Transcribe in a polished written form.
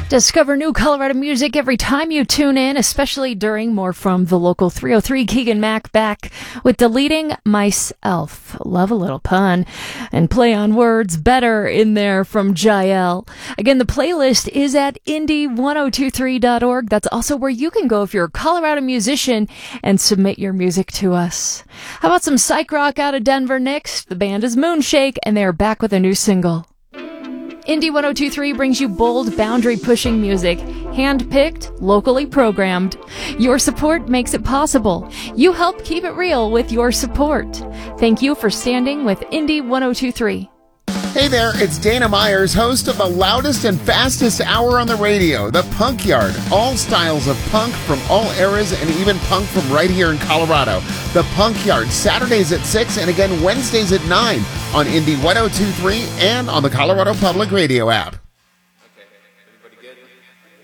Discover new Colorado music every time you tune in, especially during More From the Local 303. Keegan Mack back with Deleting Myself. Love a little pun. And play on words better in there from Jael. Again, the playlist is at indie1023.org. That's also where you can go if you're a Colorado musician and submit your music to us. How about some psych rock out of Denver next? The band is Moonshake, and they are back with a new single. Indie 1023 brings you bold, boundary-pushing music, hand-picked, locally programmed. Your support makes it possible. You help keep it real with your support. Thank you for standing with Indie 1023. Hey there, it's Dana Myers, host of the loudest and fastest hour on the radio, The Punk Yard. All styles of punk from all eras and even punk from right here in Colorado. The Punk Yard, Saturdays at 6 and again Wednesdays at 9 on Indie 1023 and on the Colorado Public Radio app. Okay, everybody good?